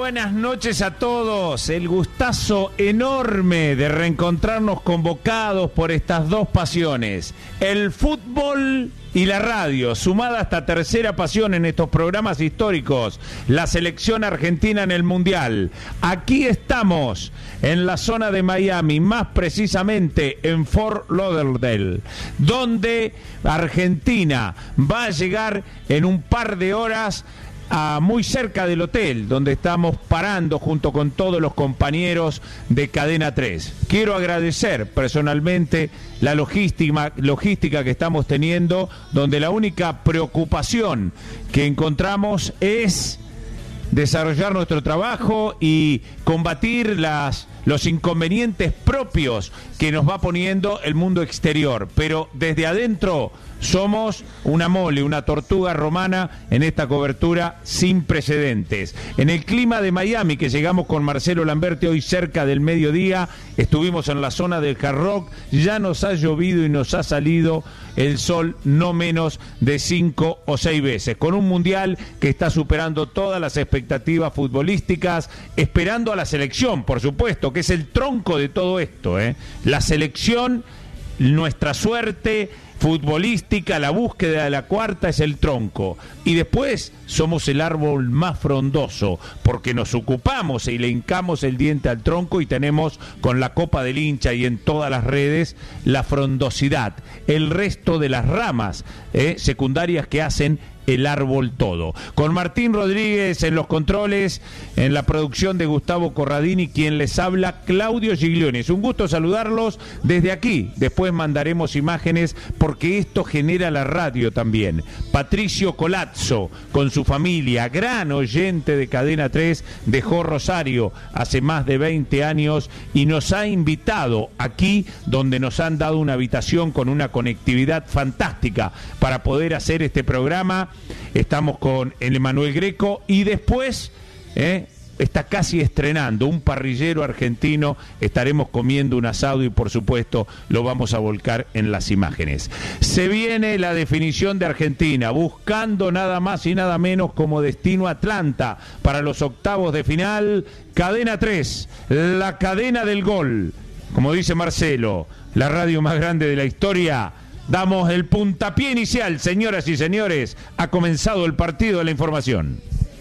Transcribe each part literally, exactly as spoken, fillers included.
buenas noches a todos. El gustazo enorme de reencontrarnos convocados por estas dos pasiones, el fútbol y la radio, sumada a esta tercera pasión en estos programas históricos, la selección argentina en el Mundial. Aquí estamos, en la zona de Miami, más precisamente en Fort Lauderdale, donde Argentina va a llegar en un par de horas a muy cerca del hotel donde estamos parando junto con todos los compañeros de Cadena tres. Quiero agradecer personalmente la logística, logística que estamos teniendo, donde la única preocupación que encontramos es desarrollar nuestro trabajo y combatir las, los inconvenientes propios que nos va poniendo el mundo exterior. Pero desde adentro somos una mole, una tortuga romana en esta cobertura sin precedentes. En el clima de Miami, que llegamos con Marcelo Lamberti hoy cerca del mediodía, estuvimos en la zona del Hard Rock, ya nos ha llovido y nos ha salido el sol no menos de cinco o seis veces, con un mundial que está superando todas las expectativas futbolísticas, esperando a la selección, por supuesto, que es el tronco de todo esto, ¿eh? La selección, nuestra suerte futbolística, la búsqueda de la cuarta es el tronco, y después somos el árbol más frondoso porque nos ocupamos y le hincamos el diente al tronco y tenemos con la copa del hincha y en todas las redes la frondosidad, el resto de las ramas eh, secundarias que hacen el árbol todo. Con Martín Rodríguez en los controles, en la producción de Gustavo Corradini, quien les habla, Claudio Giglioni. Es un gusto saludarlos desde aquí. Después mandaremos imágenes porque esto genera la radio también. Patricio Colazzo con su familia, gran oyente de Cadena tres, dejó Rosario hace más de veinte años y nos ha invitado aquí, donde nos han dado una habitación con una conectividad fantástica para poder hacer este programa. Estamos con el Emanuel Greco y después eh, está casi estrenando un parrillero argentino. Estaremos comiendo un asado y por supuesto lo vamos a volcar en las imágenes. Se viene la definición de Argentina, buscando nada más y nada menos como destino Atlanta para los octavos de final. Cadena tres, la cadena del gol, como dice Marcelo, la radio más grande de la historia. Damos el puntapié inicial, señoras y señores. Ha comenzado el partido de la información.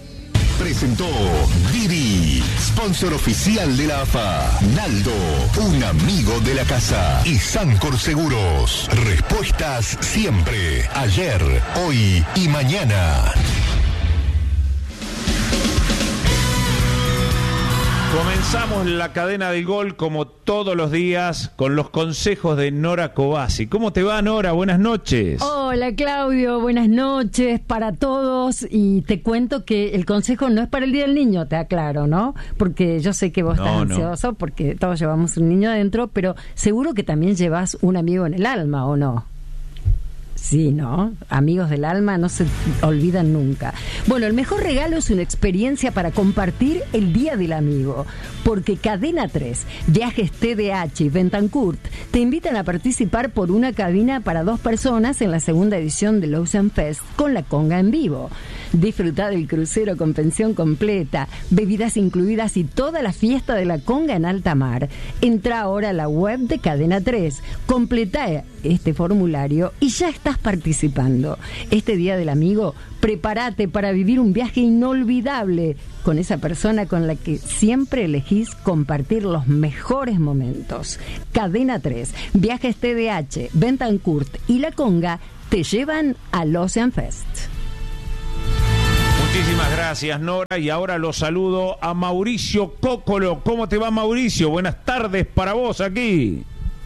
Presentó Didi, sponsor oficial de la A F A. Naldo, un amigo de la casa. Y Sancor Seguros, respuestas siempre, ayer, hoy y mañana. Comenzamos la cadena del gol como todos los días con los consejos de Nora Cobasi. ¿Cómo te va, Nora? Buenas noches. Hola, Claudio. Buenas noches para todos. Y te cuento que el consejo no es para el Día del Niño, te aclaro, ¿no? Porque yo sé que vos no, estás ansioso, no. Porque todos llevamos un niño adentro, pero seguro que también llevas un amigo en el alma, ¿o no? Sí, ¿no? Amigos del alma no se olvidan nunca. Bueno, el mejor regalo es una experiencia para compartir el Día del Amigo, porque Cadena tres, Viajes T D H y Bentancourt te invitan a participar por una cabina para dos personas en la segunda edición del Ocean Fest con la conga en vivo. Disfruta del crucero con pensión completa, bebidas incluidas y toda la fiesta de la conga en alta mar. Entra ahora a la web de Cadena tres, completa este formulario y ya estás participando. Este Día del Amigo, prepárate para vivir un viaje inolvidable con esa persona con la que siempre elegís compartir los mejores momentos. Cadena tres, Viajes T D H, Bentancourt y La Conga te llevan al Ocean Fest. Muchísimas gracias, Nora, y ahora lo saludo a Mauricio Cócolo. ¿Cómo te va, Mauricio? Buenas tardes para vos aquí.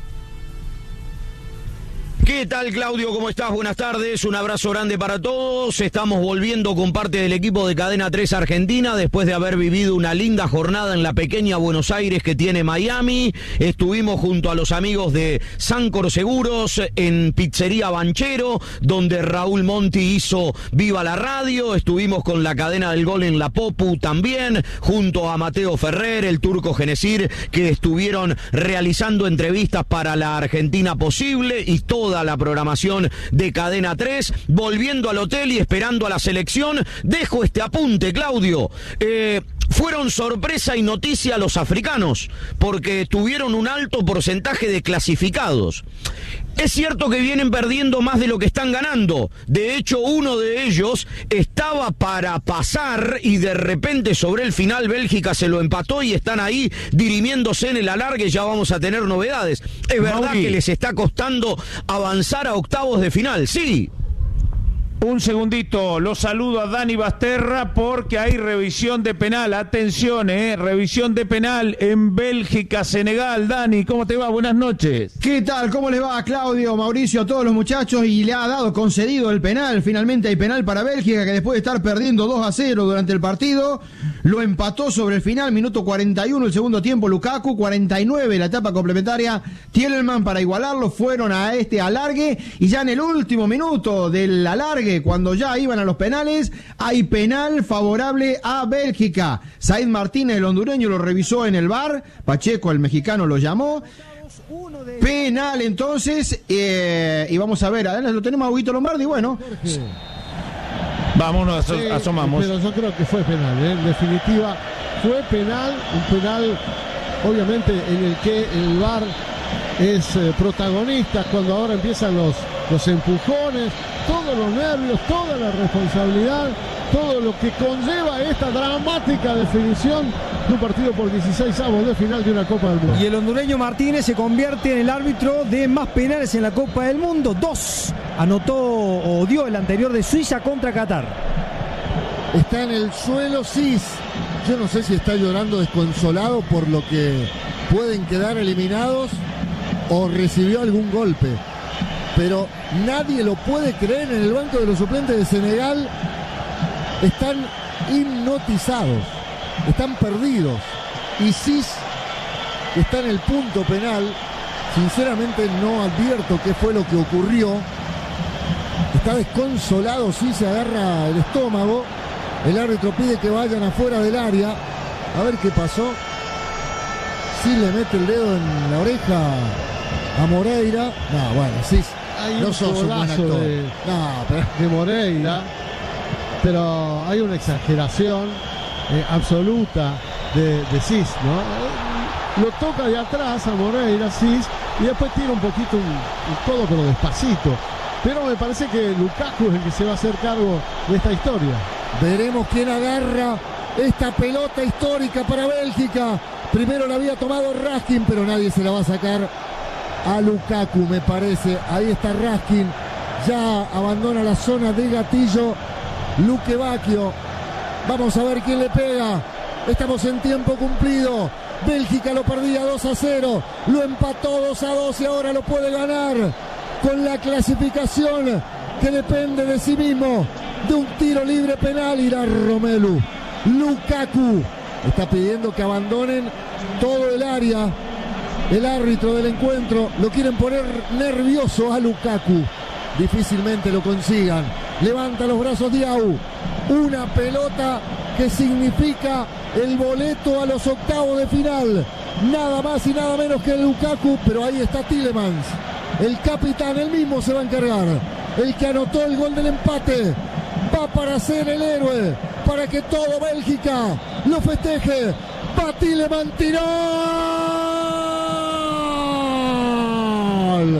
¿Qué tal, Claudio? ¿Cómo estás? Buenas tardes, un abrazo grande para todos. Estamos volviendo con parte del equipo de Cadena tres Argentina después de haber vivido una linda jornada en la pequeña Buenos Aires que tiene Miami. Estuvimos junto a los amigos de Sancor Seguros en Pizzería Banchero, donde Raúl Monti hizo Viva la Radio. Estuvimos con la cadena del gol en La Popu también, junto a Mateo Ferrer, el Turco Genesir, que estuvieron realizando entrevistas para la Argentina Posible y toda la programación de Cadena tres, volviendo al hotel y esperando a la selección. Dejo este apunte, Claudio. Eh, fueron sorpresa y noticia a los africanos, porque tuvieron un alto porcentaje de clasificados. Es cierto que vienen perdiendo más de lo que están ganando. De hecho, uno de ellos estaba para pasar y de repente sobre el final Bélgica se lo empató y están ahí dirimiéndose en el alargue. Ya vamos a tener novedades. Es verdad Mauri. que les está costando avanzar a octavos de final, sí. Un segundito, lo saludo a Dani Basterra porque hay revisión de penal. Atención, eh, revisión de penal en Bélgica, Senegal. Dani, ¿cómo te va? Buenas noches. ¿Qué tal? ¿Cómo les va, Claudio, Mauricio, a todos los muchachos? Y le ha dado concedido el penal. Finalmente hay penal para Bélgica, que después de estar perdiendo dos a cero durante el partido, lo empató sobre el final, minuto cuarenta y uno el segundo tiempo Lukaku, cuarenta y nueve la etapa complementaria Tielemans para igualarlo. Fueron a este alargue y ya en el último minuto del alargue, cuando ya iban a los penales, hay penal favorable a Bélgica. Said Martínez, el hondureño, lo revisó en el V A R. Pacheco, el mexicano, lo llamó. Penal entonces, eh, y vamos a ver, adelante lo tenemos a Huguito Lombardi, bueno. Vámonos, aso- asomamos. Pero yo creo que fue penal, ¿eh? En definitiva, fue penal, un penal, obviamente, en el que el V A R es eh, protagonista cuando ahora empiezan los, los empujones, todos los nervios, toda la responsabilidad, todo lo que conlleva esta dramática definición de un partido por dieciséis avos de final de una Copa del Mundo. Y el hondureño Martínez se convierte en el árbitro de más penales en la Copa del Mundo. Dos anotó o dio el anterior de Suiza contra Qatar. Está en el suelo Cis. Yo no sé si está llorando desconsolado por lo que pueden quedar eliminados o recibió algún golpe. Pero nadie lo puede creer. En el banco de los suplentes de Senegal están hipnotizados, están perdidos. Y Cis está en el punto penal. Sinceramente no advierto qué fue lo que ocurrió. Está desconsolado, Cis se agarra el estómago. El árbitro pide que vayan afuera del área. A ver qué pasó. Cis le mete el dedo en la oreja a Moreira. No, bueno, Cis, hay no un sos un buen actor. De, no, pero... de Moreira, pero hay una exageración eh, absoluta de, de Cis, ¿no? Lo toca de atrás a Moreira, Cis, y después tira un poquito un, un codo, pero despacito. Pero me parece que Lukaku es el que se va a hacer cargo de esta historia. Veremos quién agarra esta pelota histórica para Bélgica. Primero la había tomado Raskin, pero nadie se la va a sacar a Lukaku, me parece. Ahí está Raskin, ya abandona la zona de gatillo Luque Bacchio. Vamos a ver quién le pega. Estamos en tiempo cumplido. Bélgica lo perdía dos a cero, lo empató dos a dos y ahora lo puede ganar con la clasificación que depende de sí mismo, de un tiro libre penal. Irá Romelu Lukaku. Está pidiendo que abandonen todo el área. El árbitro del encuentro lo quieren poner nervioso a Lukaku. Difícilmente lo consigan. Levanta los brazos Diaw. Una pelota que significa el boleto a los octavos de final. Nada más y nada menos que el Lukaku. Pero ahí está Tielemans, el capitán, él mismo se va a encargar. El que anotó el gol del empate. Va para ser el héroe, para que todo Bélgica lo festeje. Va Tielemans, tiró. ¡Gol!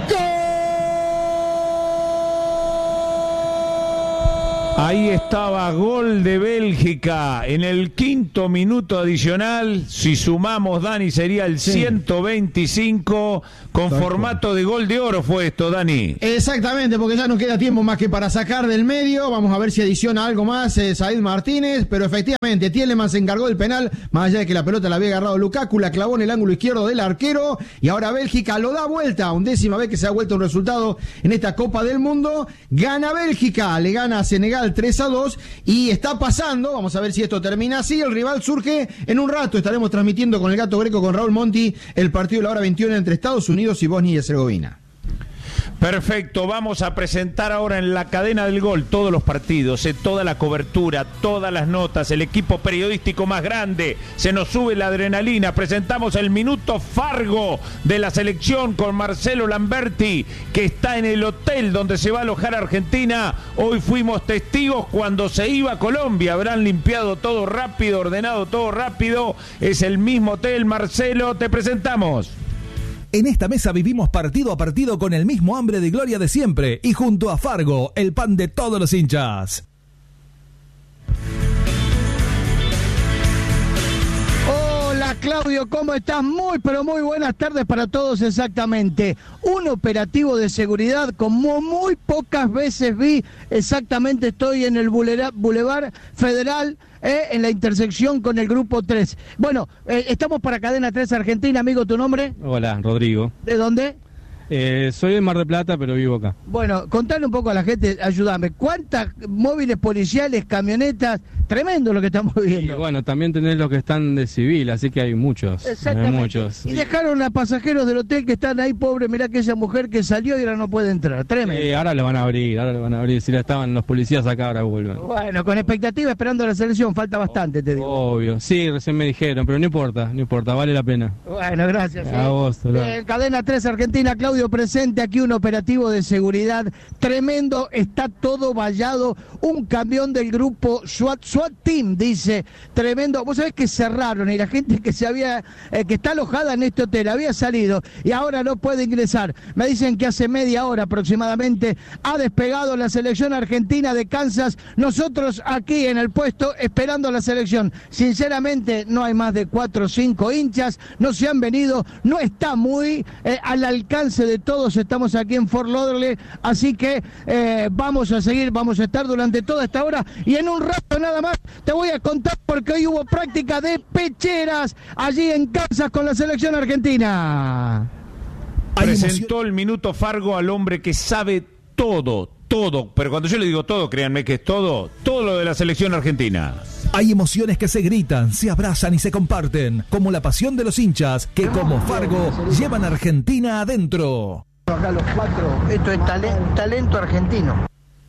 Ahí estaba, gol de Bélgica en el quinto minuto adicional. Si sumamos, Dani, sería el sí. ciento veinticinco. Con Tal formato cual. de gol de oro fue esto, Dani. Exactamente, porque ya no queda tiempo más que para sacar del medio. Vamos a ver si adiciona algo más eh, Said Martínez. Pero efectivamente, Tielemans se encargó del penal. Más allá de que la pelota la había agarrado Lukaku, la clavó en el ángulo izquierdo del arquero. Y ahora Bélgica lo da vuelta. Undécima vez que se da vuelta un resultado en esta Copa del Mundo. Gana Bélgica, le gana a Senegal tres a dos y está pasando. Vamos a ver si esto termina así. El rival surge en un rato. Estaremos transmitiendo con el Gato Greco, con Raúl Monti, el partido de la hora veintiuno entre Estados Unidos y Bosnia y Herzegovina. Perfecto, vamos a presentar ahora en la cadena del gol todos los partidos, eh, toda la cobertura, todas las notas, el equipo periodístico más grande, se nos sube la adrenalina, presentamos el Minuto Fargo de la selección con Marcelo Lamberti, que está en el hotel donde se va a alojar Argentina. Hoy fuimos testigos cuando se iba a Colombia, habrán limpiado todo rápido, ordenado todo rápido, es el mismo hotel. Marcelo, te presentamos. En esta mesa vivimos partido a partido con el mismo hambre de gloria de siempre y junto a Fargo, el pan de todos los hinchas. Hola Claudio, ¿cómo estás? Muy pero muy buenas tardes para todos. Exactamente, un operativo de seguridad como muy pocas veces vi. Exactamente, estoy en el Boulevard Federal, Eh, en la intersección con el grupo tres. Bueno, eh, estamos para Cadena tres Argentina. Amigo, ¿tu nombre? Hola, Rodrigo. ¿De dónde? Eh, soy de Mar del Plata, pero vivo acá. Bueno, contale un poco a la gente, ayúdame. ¿Cuántas móviles policiales, camionetas? Tremendo lo que estamos viendo. Y bueno, también tenés los que están de civil, así que hay muchos. Exactamente. Hay muchos. Y dejaron a pasajeros del hotel que están ahí, pobre, mirá aquella mujer que salió y ahora no puede entrar. Tremendo. Eh, ahora lo van a abrir, ahora lo van a abrir. Si la estaban los policías acá, ahora vuelven. Bueno, con expectativa, esperando la selección, falta bastante, te digo. Obvio, sí, recién me dijeron, pero no importa, no importa, vale la pena. Bueno, gracias. A ¿eh? vos, eh, Cadena tres Argentina, Claudio presente, aquí un operativo de seguridad tremendo, está todo vallado, un camión del grupo SWAT, SWAT Team, dice, tremendo. Vos sabés que cerraron y la gente que se había, eh, que está alojada en este hotel, había salido y ahora no puede ingresar. Me dicen que hace media hora aproximadamente ha despegado la selección argentina de Kansas, nosotros aquí en el puesto esperando a la selección. Sinceramente no hay más de cuatro o cinco hinchas, no se han venido, no está muy eh, al alcance de todos, estamos aquí en Fort Lauderdale, así que eh, vamos a seguir, vamos a estar durante toda esta hora y en un rato nada más te voy a contar porque hoy hubo práctica de pecheras allí en Kansas con la selección argentina. Presentó el Minuto Fargo al hombre que sabe todo, todo, pero cuando yo le digo todo, créanme que es todo, todo lo de la selección argentina. Hay emociones que se gritan, se abrazan y se comparten, como la pasión de los hinchas que como Fargo llevan a Argentina adentro. Acá los cuatro, esto es tale- talento argentino.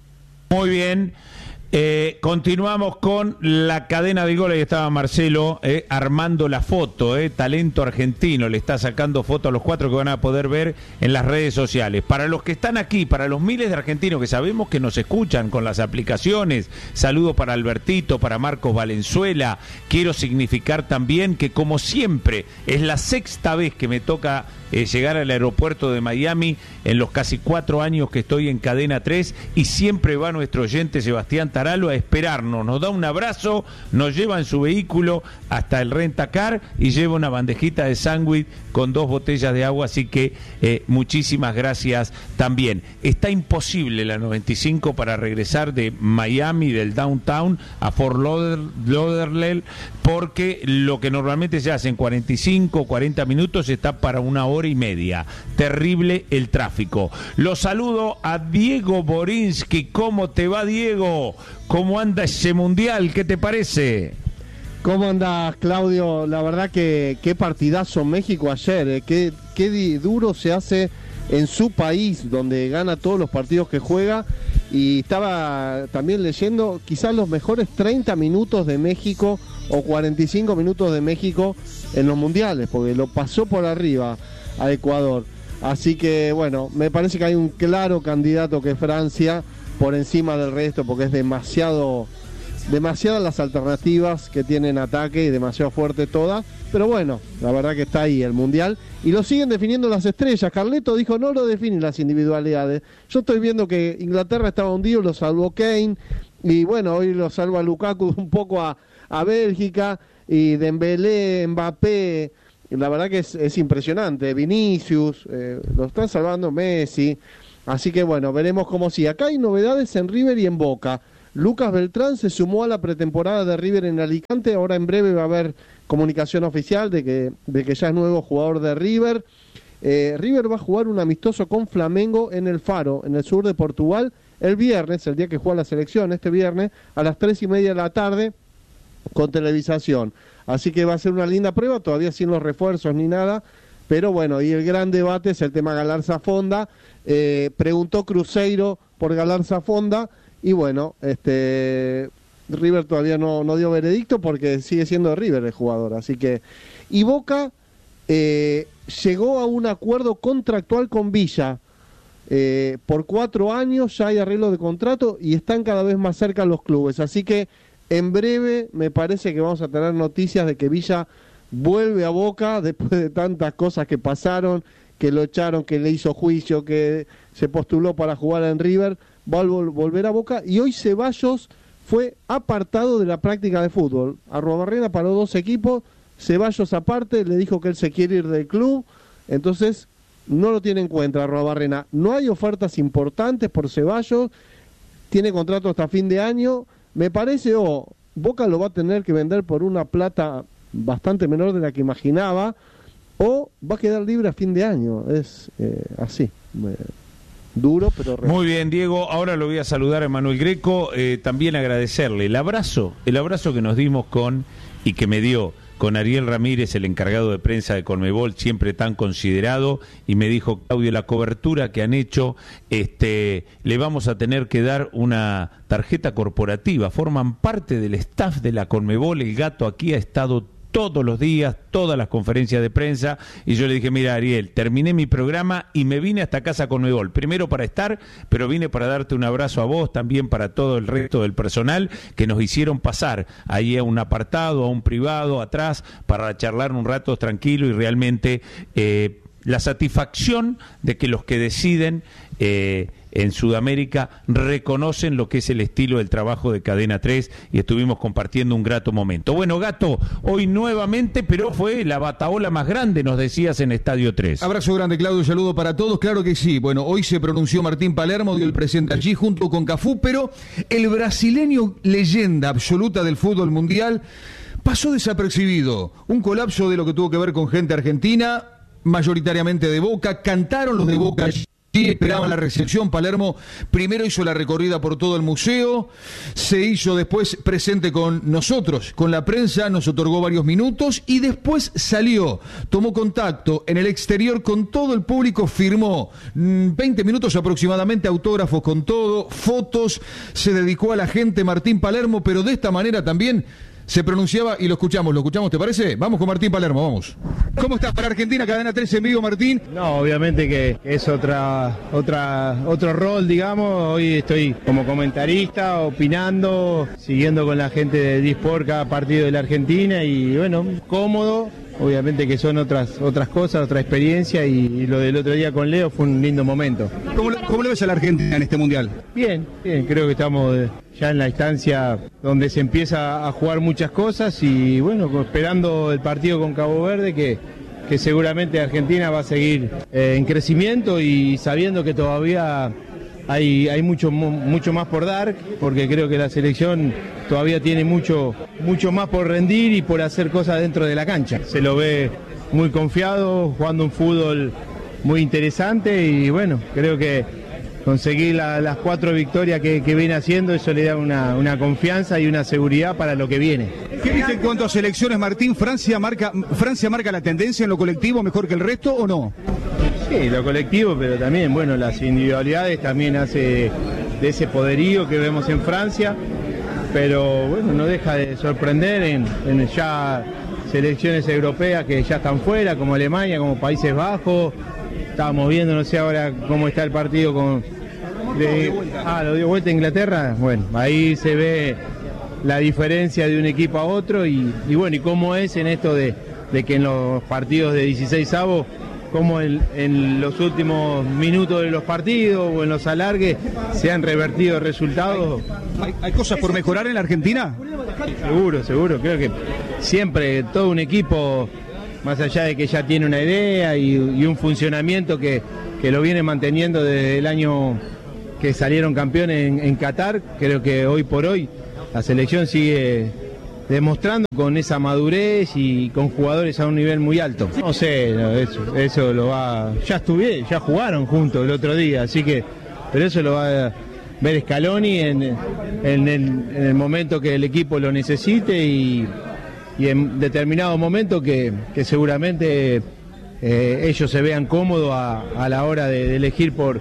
Muy bien. Eh, continuamos con la cadena de goles. Ahí estaba Marcelo eh, armando la foto, eh, talento argentino, le está sacando foto a los cuatro que van a poder ver en las redes sociales. Para los que están aquí, para los miles de argentinos que sabemos que nos escuchan con las aplicaciones, saludo para Albertito, para Marcos Valenzuela. Quiero significar también que como siempre es la sexta vez que me toca eh, llegar al aeropuerto de Miami en los casi cuatro años que estoy en Cadena tres y siempre va nuestro oyente Sebastián Taralo a esperarnos, nos da un abrazo, nos lleva en su vehículo hasta el rentacar y lleva una bandejita de sándwich con dos botellas de agua, así que eh, muchísimas gracias también. Está imposible la noventa y cinco para regresar de Miami, del downtown a Fort Lauderdale, porque lo que normalmente se hace en cuarenta y cinco, cuarenta minutos está para una hora y media. Terrible el tráfico. Los saludo a Diego Borinsky. ¿Cómo te va, Diego? ¿Cómo anda ese mundial? ¿Qué te parece? ¿Cómo andas, Claudio? La verdad que qué partidazo México ayer, eh. qué, qué di- duro se hace en su país, donde gana todos los partidos que juega. Y estaba también leyendo quizás los mejores treinta minutos de México o cuarenta y cinco minutos de México en los mundiales, porque lo pasó por arriba a Ecuador. Así que bueno, me parece que hay un claro candidato que es Francia por encima del resto, porque es demasiado demasiadas las alternativas que tienen ataque y demasiado fuerte todas, pero bueno, la verdad que está ahí el mundial y lo siguen definiendo las estrellas. Carleto dijo no lo definen las individualidades. Yo estoy viendo que Inglaterra estaba hundido, lo salvó Kane y bueno, hoy lo salva Lukaku un poco a, a Bélgica y Dembélé, Mbappé. La verdad que es, es impresionante. Vinicius, eh, lo están salvando Messi. Así que bueno, veremos cómo sí. Acá hay novedades en River y en Boca. Lucas Beltrán se sumó a la pretemporada de River en Alicante. Ahora en breve va a haber comunicación oficial de que, de que ya es nuevo jugador de River. Eh, River va a jugar un amistoso con Flamengo en el Faro, en el sur de Portugal, el viernes, el día que juega la selección, este viernes, a las tres y media de la tarde, con televisación. Así que va a ser una linda prueba, todavía sin los refuerzos ni nada, pero bueno, y el gran debate es el tema Galarza Fonda. Eh, preguntó Cruzeiro por Galarza Fonda y bueno, este River todavía no, no dio veredicto porque sigue siendo River el jugador, así que y Boca eh, llegó a un acuerdo contractual con Villa eh, por cuatro años, ya hay arreglo de contrato y están cada vez más cerca los clubes, así que en breve me parece que vamos a tener noticias de que Villa vuelve a Boca después de tantas cosas que pasaron, que lo echaron, que le hizo juicio, que se postuló para jugar en River, va a vol- volver a Boca, y hoy Ceballos fue apartado de la práctica de fútbol. Arruabarrena paró dos equipos, Ceballos aparte, le dijo que él se quiere ir del club, entonces no lo tiene en cuenta Arruabarrena. No hay ofertas importantes por Ceballos, tiene contrato hasta fin de año, me parece, o oh, Boca lo va a tener que vender por una plata bastante menor de la que imaginaba, o va a quedar libre a fin de año. Es eh, así, eh, duro, pero real. Muy bien, Diego, ahora lo voy a saludar a Manuel Greco, eh, también agradecerle el abrazo, el abrazo que nos dimos con, y que me dio con Ariel Ramírez, el encargado de prensa de Conmebol, siempre tan considerado, y me dijo, Claudio, la cobertura que han hecho, este, le vamos a tener que dar una tarjeta corporativa, forman parte del staff de la Conmebol, el Gato aquí ha estado todos los días, todas las conferencias de prensa, y yo le dije, mira Ariel, terminé mi programa y me vine hasta casa con Conmebol, primero para estar, pero vine para darte un abrazo a vos, también para todo el resto del personal que nos hicieron pasar ahí a un apartado, a un privado, atrás, para charlar un rato tranquilo y realmente eh, la satisfacción de que los que deciden eh, en Sudamérica reconocen lo que es el estilo del trabajo de Cadena tres y estuvimos compartiendo un grato momento. Bueno, Gato, hoy nuevamente, pero fue la bataola más grande, nos decías, en Estadio tres. Abrazo grande, Claudio, saludo para todos. Claro que sí. Bueno, hoy se pronunció Martín Palermo, dio el presente allí junto con Cafú, pero el brasileño leyenda absoluta del fútbol mundial pasó desapercibido. Un colapso de lo que tuvo que ver con gente argentina, mayoritariamente de Boca. Cantaron los de Boca allí. Sí, esperaban la recepción. Palermo primero hizo la recorrida por todo el museo, se hizo después presente con nosotros, con la prensa, nos otorgó varios minutos y después salió, tomó contacto en el exterior con todo el público, firmó veinte minutos aproximadamente, autógrafos con todo, fotos, se dedicó a la gente Martín Palermo, pero de esta manera también se pronunciaba y lo escuchamos, lo escuchamos, ¿te parece? Vamos con Martín Palermo, vamos. ¿Cómo estás para Argentina, Cadena tres en vivo, Martín? No, obviamente que es otra, otra, otro rol, digamos. Hoy estoy como comentarista, opinando, siguiendo con la gente de D-Sport cada partido de la Argentina y bueno, cómodo. Obviamente que son otras otras cosas, otra experiencia y, y lo del otro día con Leo fue un lindo momento. ¿Cómo, cómo le ves a la Argentina en este Mundial? Bien, bien, creo que estamos ya en la instancia donde se empieza a jugar muchas cosas y bueno, esperando el partido con Cabo Verde que, que seguramente Argentina va a seguir eh, en crecimiento y sabiendo que todavía hay, hay mucho, mucho más por dar, porque creo que la selección todavía tiene mucho, mucho más por rendir y por hacer cosas dentro de la cancha. Se lo ve muy confiado, jugando un fútbol muy interesante y bueno, creo que conseguir la, las cuatro victorias que, que viene haciendo, eso le da una, una confianza y una seguridad para lo que viene. ¿Qué dice en cuanto a selecciones, Martín? ¿Francia marca, Francia marca la tendencia en lo colectivo mejor que el resto o no? Sí, lo colectivo, pero también, bueno, las individualidades también hace de ese poderío que vemos en Francia, pero bueno, no deja de sorprender en, en ya selecciones europeas que ya están fuera, como Alemania, como Países Bajos. Estábamos viendo, no sé ahora cómo está el partido con... De, ah, lo dio vuelta a Inglaterra. Bueno, ahí se ve la diferencia de un equipo a otro y, y bueno, y cómo es en esto de, de que en los partidos de dieciseisavos, como en, en los últimos minutos de los partidos o en los alargues se han revertido resultados. ¿Hay, hay cosas por mejorar en la Argentina? Seguro, seguro. Creo que siempre todo un equipo, más allá de que ya tiene una idea y, y un funcionamiento que, que lo viene manteniendo desde el año que salieron campeones en, en Qatar, creo que hoy por hoy la selección sigue demostrando con esa madurez y con jugadores a un nivel muy alto. No sé, no, eso, eso lo va... Ya estuve, ya jugaron juntos el otro día, así que... Pero eso lo va a ver Scaloni en, en, el, en el momento que el equipo lo necesite y, y en determinado momento que, que seguramente eh, ellos se vean cómodos a, a la hora de, de elegir por,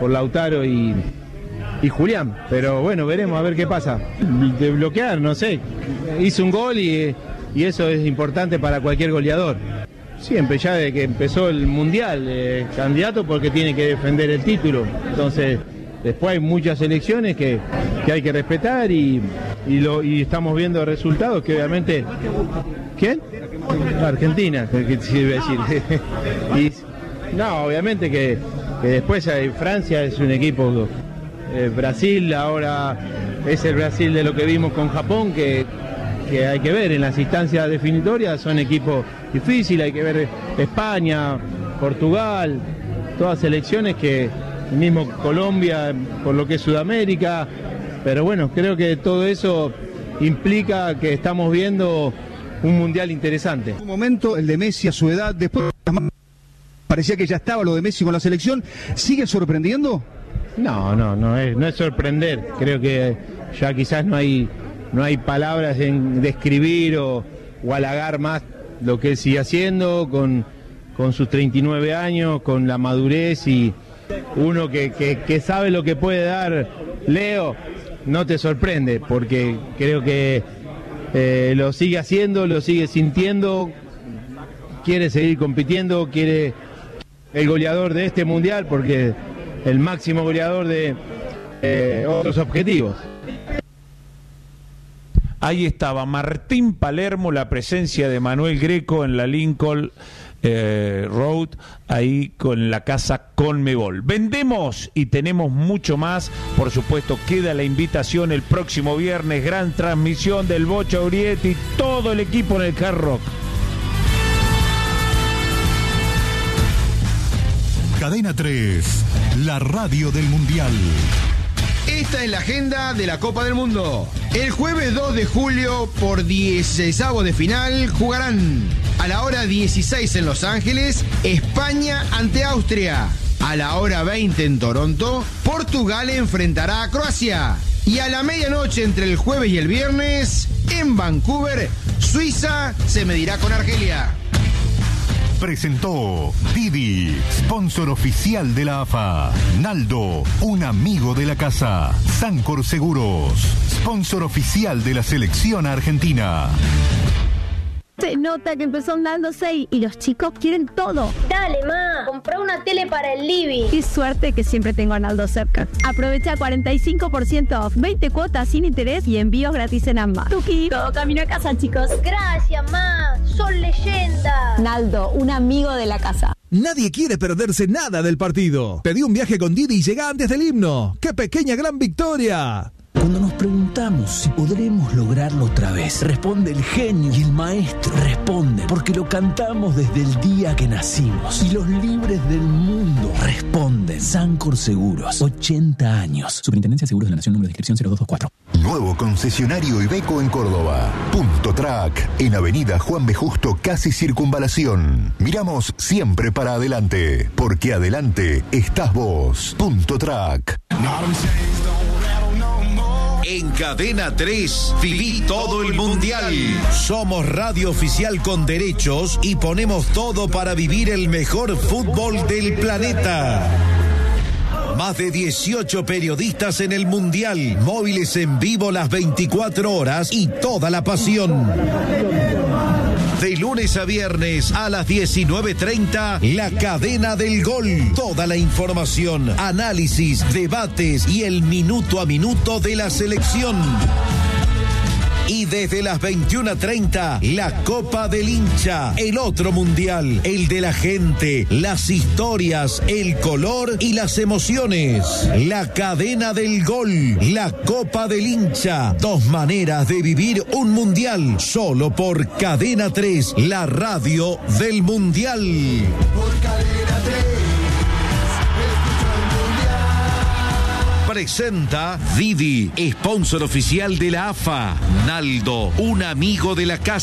por Lautaro y, y Julián. Pero bueno, veremos a ver qué pasa. De bloquear, no sé, hizo un gol y, y eso es importante para cualquier goleador. Siempre, ya desde que empezó el Mundial, eh, candidato porque tiene que defender el título. Entonces, después hay muchas elecciones que, que hay que respetar y, y, lo, y estamos viendo resultados que obviamente... ¿Quién? Argentina, que, que se iba a decir. y, no, obviamente que, que después hay Francia, es un equipo... Eh, Brasil ahora es el Brasil de lo que vimos con Japón, que, que hay que ver en las instancias definitorias, son equipos difíciles, hay que ver España, Portugal, todas selecciones que, mismo Colombia, por lo que es Sudamérica, pero bueno, creo que todo eso implica que estamos viendo un mundial interesante. Un momento, el de Messi a su edad, después parecía que ya estaba lo de Messi con la selección, ¿sigue sorprendiendo? No, no, no es, no es sorprender, creo que ya quizás no hay, no hay palabras en describir o, o halagar más lo que él sigue haciendo con, con sus treinta y nueve años, con la madurez y uno que, que, que sabe lo que puede dar Leo, no te sorprende, porque creo que eh, lo sigue haciendo, lo sigue sintiendo, quiere seguir compitiendo, quiere el goleador de este mundial, porque el máximo goleador de eh, otros objetivos. Ahí estaba Martín Palermo, la presencia de Manuel Greco en la Lincoln eh, Road, ahí con la casa Conmebol. Vendemos y tenemos mucho más. Por supuesto, queda la invitación el próximo viernes, gran transmisión del Bocha Uriete y todo el equipo en el Hard Rock. Cadena tres, la radio del Mundial. Esta es la agenda de la Copa del Mundo. El jueves dos de julio, por dieciseisavos de final, jugarán a la hora dieciséis en Los Ángeles, España ante Austria. A la hora veinte en Toronto, Portugal enfrentará a Croacia. Y a la medianoche entre el jueves y el viernes, en Vancouver, Suiza se medirá con Argelia. Presentó Didi, sponsor oficial de la A F A. Naldo, un amigo de la casa. Sancor Seguros, sponsor oficial de la selección argentina. Se nota que empezó Naldo seis y los chicos quieren todo. Dale, ma, comprá una tele para el living. Qué suerte que siempre tengo a Naldo cerca. Aprovecha cuarenta y cinco por ciento off, veinte cuotas sin interés y envíos gratis en ambas. Tuki, todo camino a casa, chicos. Gracias, ma, son leyendas. Naldo, un amigo de la casa. Nadie quiere perderse nada del partido. Pedí un viaje con Didi y llega antes del himno. ¡Qué pequeña gran victoria! Cuando nos preguntamos si podremos lograrlo otra vez, responde el genio y el maestro. Responde porque lo cantamos desde el día que nacimos. Y los libres del mundo responden. Sancor Seguros, ochenta años. Superintendencia de Seguros de la Nación, número de inscripción cero dos dos cuatro. Nuevo concesionario Iveco en Córdoba. Punto Track, en Avenida Juan B. Justo, casi Circunvalación. Miramos siempre para adelante, porque adelante estás vos. Punto Track. En Cadena tres, viví todo el Mundial. Somos radio oficial con derechos y ponemos todo para vivir el mejor fútbol del planeta. Más de dieciocho periodistas en el Mundial, móviles en vivo las veinticuatro horas y toda la pasión. De lunes a viernes a las diecinueve treinta, La Cadena del Gol. Toda la información, análisis, debates y el minuto a minuto de la selección. Y desde las veintiuna treinta, la Copa del Hincha, el otro mundial, el de la gente, las historias, el color y las emociones. La Cadena del Gol, la Copa del Hincha, dos maneras de vivir un mundial, solo por Cadena tres, la radio del mundial. Por Cadena tres. Presenta Didi, sponsor oficial de la A F A. Naldo, un amigo de la casa.